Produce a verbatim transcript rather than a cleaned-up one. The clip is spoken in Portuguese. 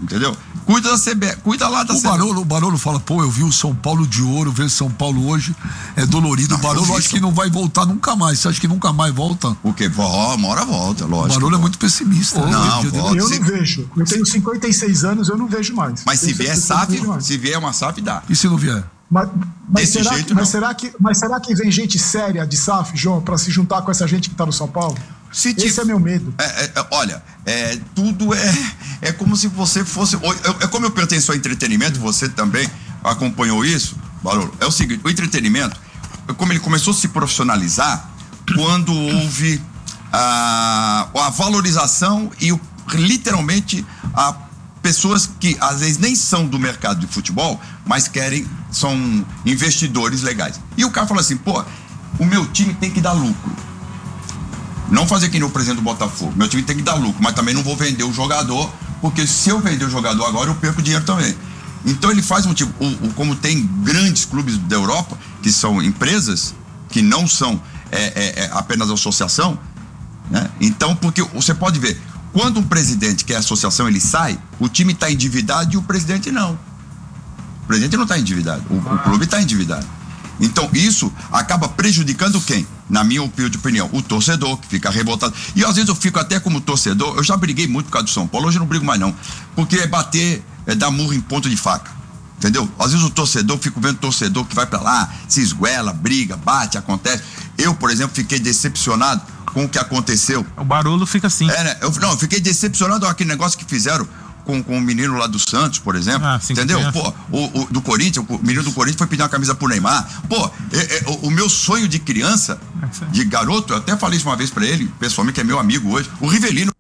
entendeu? Cuida da C B F, cuida lá da o C B F. Barolo, o Barolo fala, pô, eu vi o São Paulo de ouro, ver São Paulo hoje é dolorido. Não, o Barolo acho que não vai voltar nunca mais. Você acha que nunca mais volta? O quê? Oh, uma hora volta, lógico. O Barolo é muito pessimista. Pô, né? Não, volta. Eu se... não vejo. Eu tenho cinquenta e seis anos, eu não vejo mais. Mas se vier S A F, mais. se vier uma S A F, dá. E se não vier? Mas, mas, Desse será jeito, que, mas, não. será que, mas será que vem gente séria de S A F, João, pra se juntar com essa gente que tá no São Paulo? Se Esse te... é meu medo. É, é, olha, é, tudo é, é como se você fosse... É, é como eu pertenço ao entretenimento, você também acompanhou isso, Barolo. É o seguinte, o entretenimento, como ele começou a se profissionalizar, quando houve a, a valorização e o, literalmente a pessoas que às vezes nem são do mercado de futebol, mas querem, são investidores legais. E o cara fala assim, pô, o meu time tem que dar lucro. Não fazer que nem o presidente do Botafogo. Meu time tem que dar lucro, mas também não vou vender o jogador, porque se eu vender o jogador agora, eu perco dinheiro também. Então ele faz um tipo, o, o, como tem grandes clubes da Europa, que são empresas, que não são é, é, é apenas associação, né? Então, porque você pode ver, quando um presidente que é associação, ele sai, o time está endividado e o presidente não. O presidente não está endividado, o, o clube está endividado. Então isso acaba prejudicando quem? Na minha opinião, o torcedor, que fica revoltado. E às vezes eu fico até como torcedor, eu já briguei muito por causa do São Paulo, hoje eu não brigo mais não, porque é bater, é dar murro em ponto de faca, entendeu? Às vezes o torcedor, eu fico vendo torcedor que vai pra lá, se esguela, briga, bate, acontece. Eu, por exemplo, fiquei decepcionado com o que aconteceu. O Barolo fica assim. É, né? eu, não, eu fiquei decepcionado com aquele negócio que fizeram com, com o menino lá do Santos, por exemplo, ah, entendeu? Pô, o, o do Corinthians, o menino do Corinthians foi pedir uma camisa pro Neymar. Pô, é, é, o, o meu sonho de criança, de garoto, eu até falei isso uma vez pra ele, pessoalmente, que é meu amigo hoje, o Rivelino